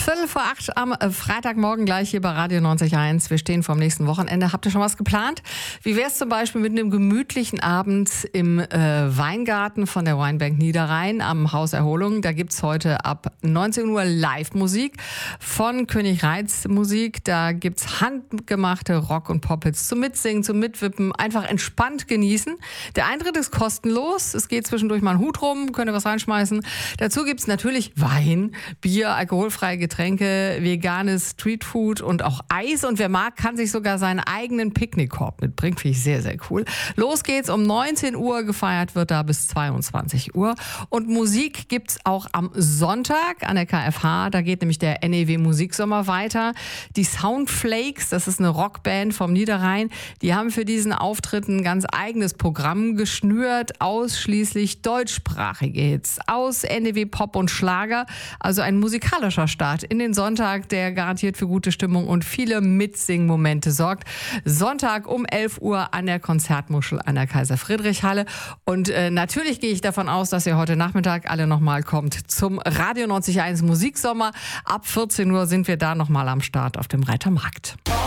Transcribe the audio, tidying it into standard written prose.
7:15 am Freitagmorgen gleich hier bei Radio 90.1. Wir stehen vor dem nächsten Wochenende. Habt ihr schon was geplant? Wie wäre es zum Beispiel mit einem gemütlichen Abend im Weingarten von der Weinbank Niederrhein am Haus Erholung? Da gibt es heute ab 19 Uhr Live-Musik von König Reitz Musik. Da gibt es handgemachte Rock- und Pop-Hits zum Mitsingen, zum Mitwippen. Einfach entspannt genießen. Der Eintritt ist kostenlos. Es geht zwischendurch mal einen Hut rum, könnt ihr was reinschmeißen. Dazu gibt es natürlich Wein, Bier, alkoholfreie Getränke, veganes Streetfood und auch Eis. Und wer mag, kann sich sogar seinen eigenen Picknickkorb mitbringen. Finde ich sehr, sehr cool. Los geht's um 19 Uhr. Gefeiert wird da bis 22 Uhr. Und Musik gibt's auch am Sonntag an der KFH. Da geht nämlich der NEW Musiksommer weiter. Die Soundflakes, das ist eine Rockband vom Niederrhein, die haben für diesen Auftritt ein ganz eigenes Programm geschnürt. Ausschließlich deutschsprachige Hits aus NEW Pop und Schlager. Also ein musikalischer Start in den Sonntag, der garantiert für gute Stimmung und viele Mitsingmomente sorgt. Sonntag um 11 Uhr an der Konzertmuschel an der Kaiser-Friedrich-Halle. Und natürlich gehe ich davon aus, dass ihr heute Nachmittag alle nochmal kommt zum Radio 90.1 Musiksommer. Ab 14 Uhr sind wir da nochmal am Start auf dem Reitermarkt.